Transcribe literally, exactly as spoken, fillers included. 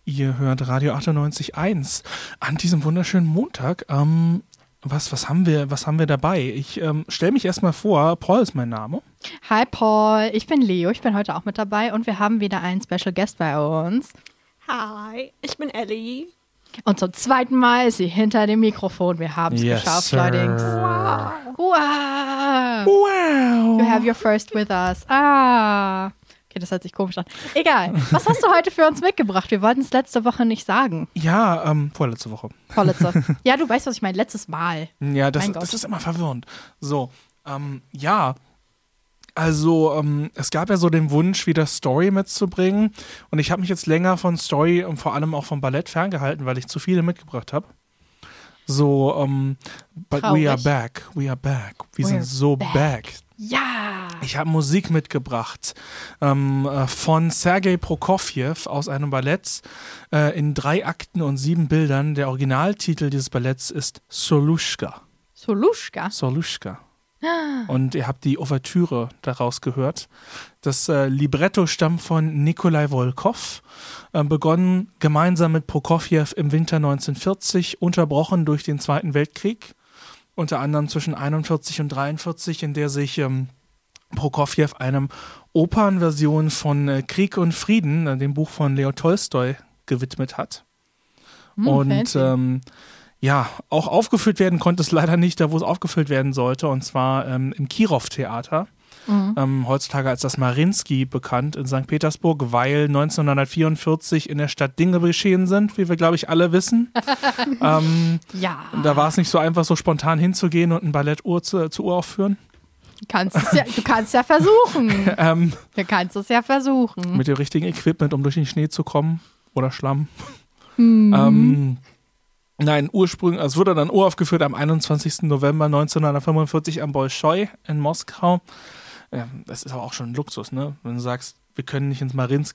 Ihr hört Radio achtundneunzig Komma eins an diesem wunderschönen Montag. Ähm, was, was, haben wir, was haben wir dabei? Ich ähm, stelle mich erstmal vor. Paul ist mein Name. Hi Paul, ich bin Leo, ich bin heute auch mit dabei und wir haben wieder einen Special Guest bei uns. Hi, ich bin Ellie. Und zum zweiten Mal ist sie hinter dem Mikrofon. Wir haben es Yes, geschafft, sir. Leute. Wow. Wow. Wow. You have your first with us. Ah. Okay, das hört sich komisch an. Egal. Was hast du heute für uns mitgebracht? Wir wollten es letzte Woche nicht sagen. Ja, ähm, vorletzte Woche. Vorletzte. Ja, du weißt, was ich meine. Letztes Mal. Ja, das, Mein Gott. das ist immer verwirrend. So, ähm, ja. Also, ähm, es gab ja so den Wunsch, wieder Story mitzubringen. Und ich habe mich jetzt länger von Story und vor allem auch vom Ballett ferngehalten, weil ich zu viele mitgebracht habe. So, ähm, but Traurig. we are back, we are back. Wir We're sind so back. back. Ja. Ich habe Musik mitgebracht ähm, äh, von Sergei Prokofjew aus einem Ballett äh, in drei Akten und sieben Bildern. Der Originaltitel dieses Balletts ist Solushka. Solushka. Solushka. Und ihr habt die Ouvertüre daraus gehört. Das äh, Libretto stammt von Nikolai Volkow, äh, begonnen gemeinsam mit Prokofjew im Winter neunzehnhundertvierzig, unterbrochen durch den Zweiten Weltkrieg, unter anderem zwischen einundvierzig und dreiundvierzig, in der sich ähm, Prokofjew einem Opernversion von äh, Krieg und Frieden, äh, dem Buch von Leo Tolstoi, gewidmet hat. Hm, und fancy. ähm, ja, auch aufgeführt werden konnte es leider nicht da, wo es aufgeführt werden sollte, und zwar ähm, im Kirov-Theater. Mhm. Ähm, heutzutage als das Mariinsky bekannt in Sankt Petersburg, weil neunzehnhundertvierundvierzig in der Stadt Dinge geschehen sind, wie wir, glaube ich, alle wissen. ähm, Ja. Da war es nicht so einfach, so spontan hinzugehen und ein Ballett Uhr zu, zu Uraufführen. Du kannst es ja, du kannst ja versuchen. Ähm, Du kannst es ja versuchen. mit dem richtigen Equipment, um durch den Schnee zu kommen oder Schlamm. Mhm. Ähm, nein, ursprünglich, es wurde dann uraufgeführt am einundzwanzigsten November neunzehnhundertfünfundvierzig am Bolschoi in Moskau. Ja, das ist aber auch schon ein Luxus, ne? Wenn du sagst, wir können nicht ins Mariinsky